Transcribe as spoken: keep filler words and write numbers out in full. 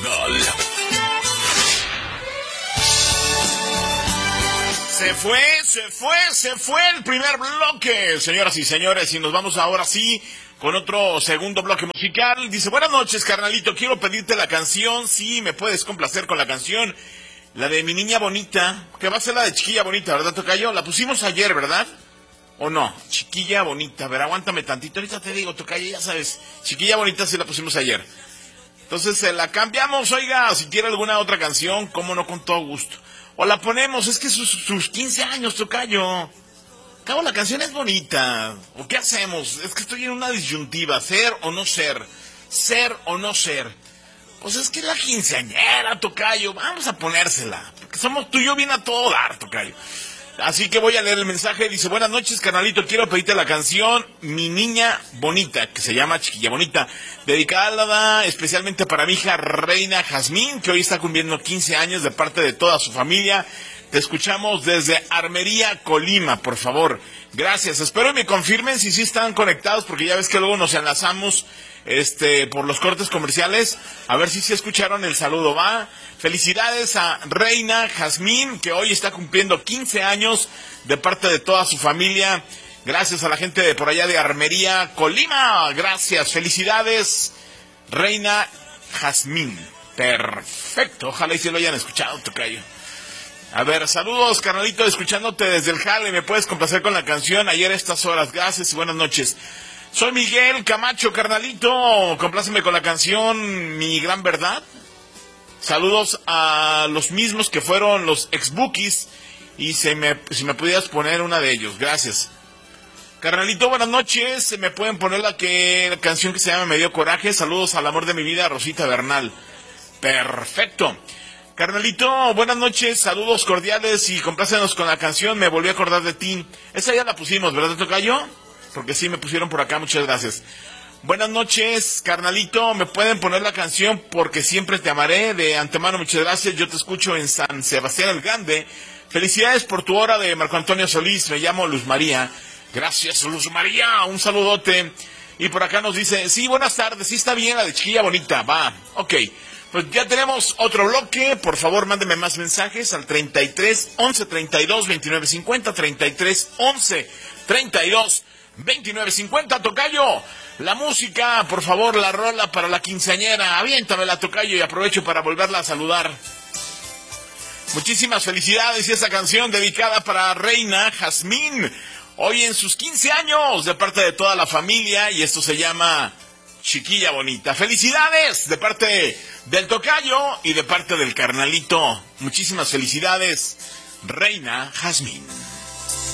carnal. Se fue, se fue, se fue el primer bloque, señoras y señores, y nos vamos ahora sí con otro segundo bloque musical. Dice, buenas noches, carnalito, quiero pedirte la canción, sí, me puedes complacer con la canción, la de Mi Niña Bonita, que va a ser la de Chiquilla Bonita, ¿verdad, tocayo? La pusimos ayer, ¿verdad? ¿O no? Chiquilla Bonita, a ver, aguántame tantito, ahorita te digo, tocayo, ya sabes, Chiquilla Bonita sí la pusimos ayer. Entonces, se la cambiamos, oiga, si quiere alguna otra canción, cómo no, con todo gusto. O la ponemos, es que sus, sus quince años, tocayo. Cabo, la canción es bonita. ¿O qué hacemos? Es que estoy en una disyuntiva, ser o no ser. Ser o no ser. Pues es que es la quinceañera, tocayo. Vamos a ponérsela. Porque somos tú y yo bien a todo dar, tocayo. Así que voy a leer el mensaje. Dice, buenas noches, carnalito. Quiero pedirte la canción Mi Niña Bonita, que se llama Chiquilla Bonita. Dedicada especialmente para mi hija Reina Jazmín, que hoy está cumpliendo quince años, de parte de toda su familia. Te escuchamos desde Armería, Colima, por favor. Gracias. Espero y me confirmen si sí están conectados, porque ya ves que luego nos enlazamos este por los cortes comerciales. A ver si sí escucharon el saludo, ¿va? Felicidades a Reina Jazmín, que hoy está cumpliendo quince años, de parte de toda su familia. Gracias a la gente de por allá de Armería, Colima. Gracias. Felicidades, Reina Jazmín. Perfecto. Ojalá y si lo hayan escuchado, tocayo. A ver, saludos, carnalito, escuchándote desde el jale. ¿Me puedes complacer con la canción Ayer a estas horas? Gracias y buenas noches. Soy Miguel Camacho, carnalito. Compláceme con la canción Mi Gran Verdad. Saludos a los mismos que fueron los ex-bookies. Y se me, si me pudieras poner una de ellos. Gracias. Carnalito, buenas noches. Se me pueden poner la, que, la canción que se llama Me Dio Coraje. Saludos al amor de mi vida, Rosita Bernal. Perfecto. Carnalito, buenas noches, saludos cordiales y complácenos con la canción Me Volví a Acordar de Ti. Esa ya la pusimos, ¿verdad, tocayo? Porque sí, me pusieron por acá, muchas gracias. Buenas noches, carnalito, me pueden poner la canción Porque Siempre Te Amaré. De antemano, muchas gracias, yo te escucho en San Sebastián el Grande. Felicidades por tu hora, de Marco Antonio Solís. Me llamo Luz María. Gracias, Luz María, un saludote. Y por acá nos dice, sí, buenas tardes, sí está bien la de Chiquilla Bonita, va, ok. Pues ya tenemos otro bloque. Por favor, mándeme más mensajes al treinta y tres, once, treinta y dos, veintinueve, cincuenta, treinta y tres, once, treinta y dos, veintinueve, cincuenta, tocayo. La música, por favor, la rola para la quinceañera. Aviéntamela, tocayo, y aprovecho para volverla a saludar. Muchísimas felicidades, y esta canción dedicada para Reina Jazmín, hoy en sus quince años, de parte de toda la familia, y esto se llama Chiquilla Bonita. Felicidades de parte del tocayo y de parte del carnalito. Muchísimas felicidades, Reina Jazmín.